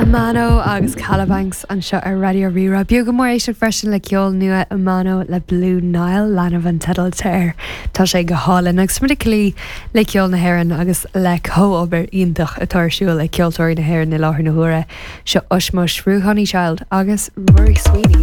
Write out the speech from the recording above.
Mano agus Calabanks an seo ar radio rira. Bíú go mór éis freisin le ceol nua a Mano le Blue Nile lena van tedal teir. Tá sé go hálinn agus smidiclí le ceol na hhéireann agus le co-obair iontach atá siúil le ceoltóirí na hhéireann na láthair na huaire seo Ushmo Shrúhanny Child agus Rory Sweeney.